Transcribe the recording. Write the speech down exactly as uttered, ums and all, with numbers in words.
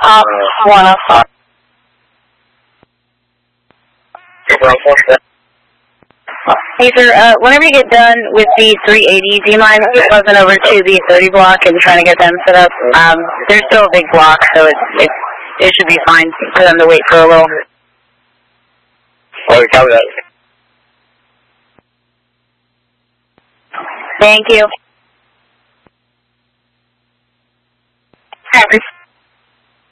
Um, one oh five. Ether, uh, whenever you get done with the three eighty, do you mind buzzing over to the thirty block and trying to get them set up? Um, there's still a big block, so it, it, it should be fine for them to wait for a little. Oh, copy that. Thank you.